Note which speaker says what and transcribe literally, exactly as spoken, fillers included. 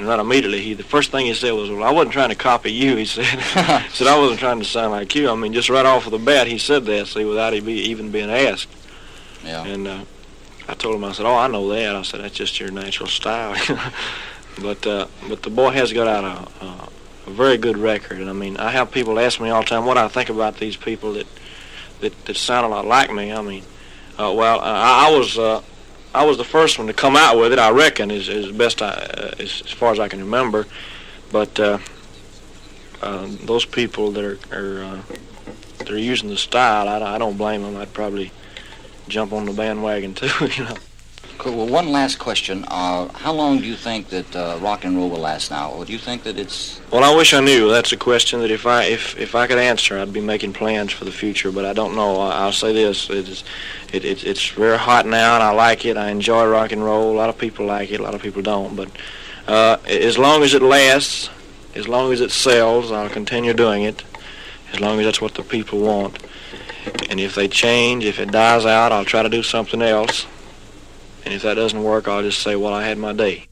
Speaker 1: And right immediately, he the first thing he said was, "Well, I wasn't trying to copy you." He said, he said, "I wasn't trying to sound like you." I mean, just right off of the bat, he said that, see, without he be, even being asked.
Speaker 2: Yeah.
Speaker 1: And uh, I told him, I said, "Oh, I know that." I said, "That's just your natural style." but uh, but the boy has got out a, a, a very good record. And I mean, I have people ask me all the time what I think about these people that that, that sound a lot like me. I mean, uh, well, I, I was. Uh, I was the first one to come out with it, I reckon, as, as best I, uh, as, as far as I can remember. But uh, uh, those people that are, are uh, that are using the style, I, I don't blame them. I'd probably jump on the bandwagon too, you know.
Speaker 2: Cool. Well, one last question. Uh, how long do you think that uh, rock and roll will last now? Or do you think that it's...
Speaker 1: Well, I wish I knew. That's a question that if I if, if I could answer, I'd be making plans for the future. But I don't know. I, I'll say this: it's it, it, it's very hot now, and I like it. I enjoy rock and roll. A lot of people like it. A lot of people don't. But uh, as long as it lasts, as long as it sells, I'll continue doing it. As long as that's what the people want. And if they change, if it dies out, I'll try to do something else. And if that doesn't work, I'll just say, well, I had my day.